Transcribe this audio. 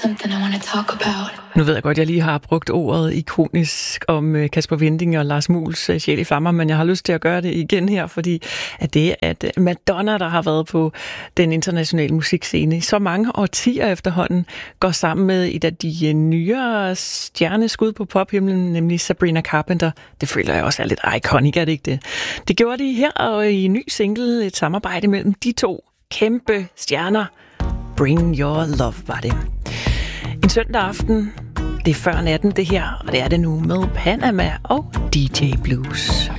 something I want to talk about. Nu ved jeg godt, at jeg lige har brugt ordet ikonisk om Kasper Winding og Lars Muhls Sjæl i flammer, men jeg har lyst til at gøre det igen her, fordi at det er at Madonna, der har været på den internationale musikscene i så mange årtier efterhånden, går sammen med et af de nyere stjerneskud på pophimlen, nemlig Sabrina Carpenter. Det føler jeg også er lidt iconic, er det ikke det? Det gjorde de her, og i en ny single, et samarbejde mellem de to kæmpe stjerner. Bring Your Love var det. En søndag aften, det er før natten det her, og det er det nu med Panama og DJ Blues.